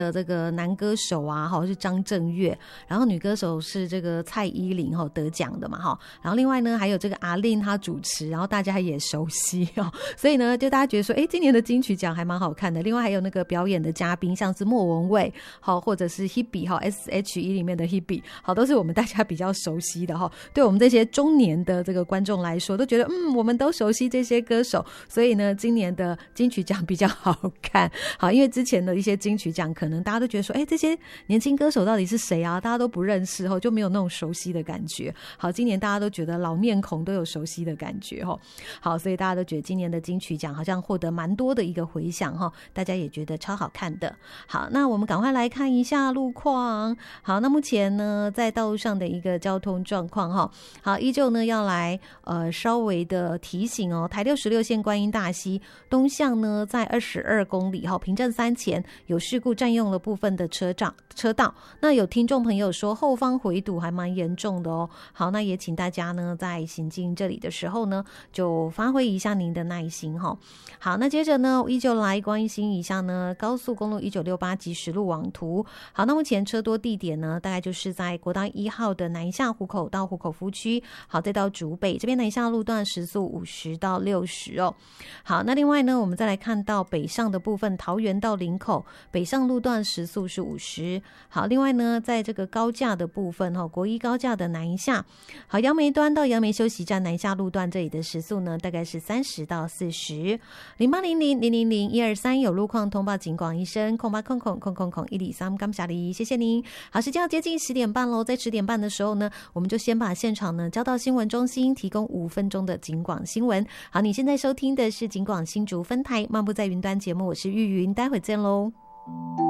这个男歌手啊是张震岳，然后女歌手是这个蔡依林得奖的嘛然后另外呢还有这个阿令她主持，然后大家也熟悉所以呢就大家觉得说今年的金曲奖还蛮好看的。另外还有那个表演的嘉宾，像是莫文蔚或者是 Hebe SHE 里面的 Hebe 都是我们大家比较熟悉的对我们这些中年的这个观众来说都觉得我们都熟悉这些歌手，所以呢今年的金曲奖比较好看因为之前的一些金曲奖可能大家都觉得说这些年轻歌手到底是谁啊，大家都不认识就没有那种熟悉的感觉。好，今年大家都觉得老面孔都有熟悉的感觉好，所以大家都觉得今年的金曲奖好像获得蛮多的一个回响大家也觉得超好看的。好，那我们赶快来看一下路况。好，那目前呢在道路上的一个交通状况好，依旧呢要来稍微的提醒台六16线观音大溪东向呢在22公里平镇3前有事故占用了部分的车道，那有听众朋友说后方回堵还蛮严重的好，那也请大家呢在行进这里的时候呢就发挥一下您的耐心好，那接着呢依旧来关心一下呢高速公路1968即时路网图。好，那目前车多地点呢大概就是在国道1号的南下湖口到湖口夫区，好，再到竹北这边南下路段时速50到60好，那另外呢我们再来看到北上的部分，桃园到林口北上路段时速是50。好，另外呢在这个高架的部分国一高架的南下，好，杨梅端到杨梅休息站南下路段这里的时速呢大概是30到40。0800000123有路况通报警广一声0800000123，感谢你，谢谢您。好，时间要接近10点半咯，在10点半的时候呢我们就先把现场呢交到新闻中心，提供5分钟的警广新闻。好，你现在收听的是警广新竹分台漫步在云端节目，我是玉云，待会见咯。